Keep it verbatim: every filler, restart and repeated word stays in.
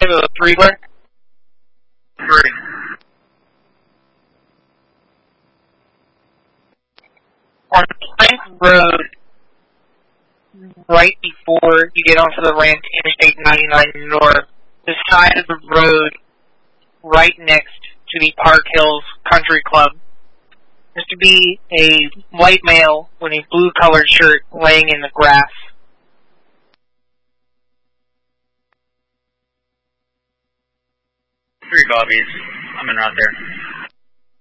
a three where? Three. On Plank Road, right before you get onto the ramp to Interstate ninety-nine North, the side of the road right next to the Park Hills Country Club, there's to be a white male with a blue-colored shirt laying in the grass. Three Bobbies. I'm in out there.